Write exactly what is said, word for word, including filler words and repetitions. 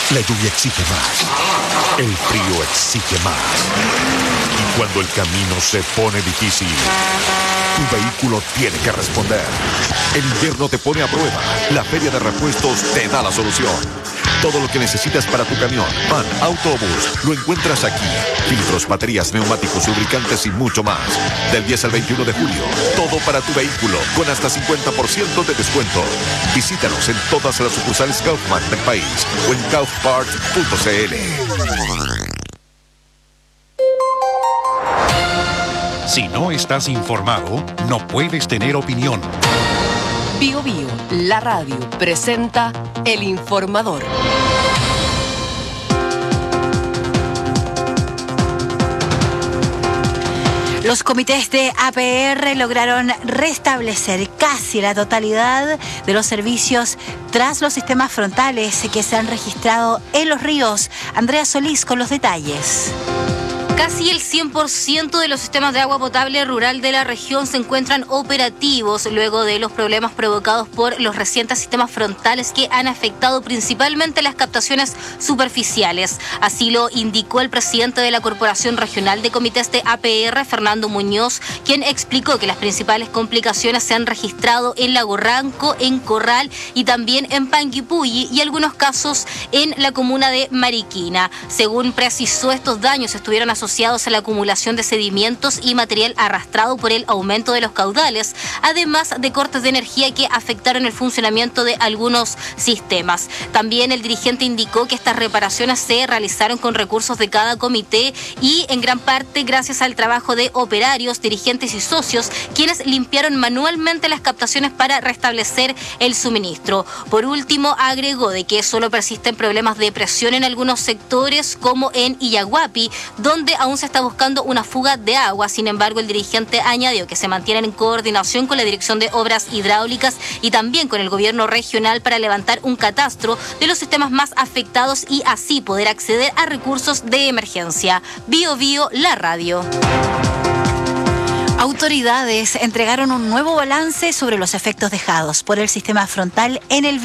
La lluvia exige más. El frío exige más. Y cuando el camino se pone difícil, tu vehículo tiene que responder. El invierno te pone a prueba. La Feria de Repuestos te da la solución. Todo lo que necesitas para tu camión, van, auto o bus, lo encuentras aquí. Filtros, baterías, neumáticos, lubricantes y mucho más. Del diez al veintiuno de julio, todo para tu vehículo, con hasta cincuenta por ciento de descuento. Visítanos en todas las sucursales Kaufman del país o en kaufparts punto c l. Si no estás informado, no puedes tener opinión. Bio Bio, la radio, presenta El Informador. Los comités de A P R lograron restablecer casi la totalidad de los servicios tras los sistemas frontales que se han registrado en Los Ríos. Andrea Solís con los detalles. Casi el cien por ciento de los sistemas de agua potable rural de la región se encuentran operativos luego de los problemas provocados por los recientes sistemas frontales que han afectado principalmente las captaciones superficiales. Así lo indicó el presidente de la Corporación Regional de Comités de A P R, Fernando Muñoz, quien explicó que las principales complicaciones se han registrado en Lago Ranco, en Corral y también en Panguipulli y algunos casos en la comuna de Mariquina. Según precisó, estos daños estuvieron asociados asociados a la acumulación de sedimentos y material arrastrado por el aumento de los caudales, además de cortes de energía que afectaron el funcionamiento de algunos sistemas. También el dirigente indicó que estas reparaciones se realizaron con recursos de cada comité y en gran parte gracias al trabajo de operarios, dirigentes y socios, quienes limpiaron manualmente las captaciones para restablecer el suministro. Por último, agregó de que solo persisten problemas de presión en algunos sectores, como en Illaguapi, donde aún se está buscando una fuga de agua. Sin embargo, el dirigente añadió que se mantienen en coordinación con la Dirección de Obras Hidráulicas y también con el gobierno regional para levantar un catastro de los sistemas más afectados y así poder acceder a recursos de emergencia. Bio Bio, la radio. Autoridades entregaron un nuevo balance sobre los efectos dejados por el sistema frontal en el